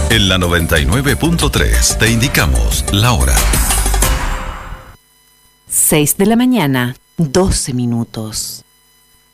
En la 99.3 te indicamos la hora. 6 de la mañana, 12 minutos.